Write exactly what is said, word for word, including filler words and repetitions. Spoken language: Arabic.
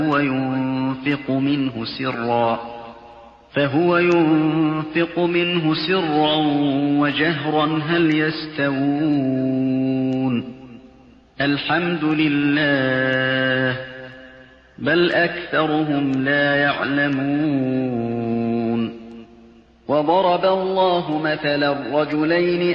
فهو ينفق منه سرا فهو ينفق منه سرا وجهرا هل يستوون الحمد لله بل أكثرهم لا يعلمون وضرب الله مثلا رجلين